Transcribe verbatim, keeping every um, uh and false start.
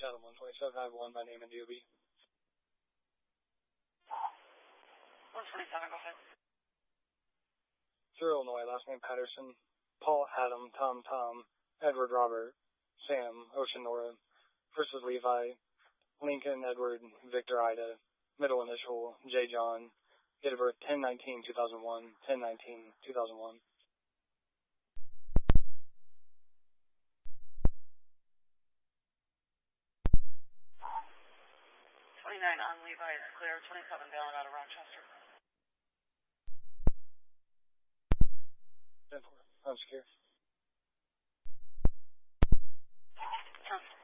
Chatham one twenty-seven, I have one by name and D O B. one twenty-seven, go ahead. Through Illinois, last name Patterson, Paul Adam, Tom Tom, Edward Robert, Sam, Ocean Nora, first was Levi, Lincoln Edward, Victor Ida, middle initial, J John, date of birth ten nineteen two thousand one, ten nineteen two thousand one. twenty-nine on Levi is clear, twenty-seven down out of Rochester. ten four, I'm secure. Ten.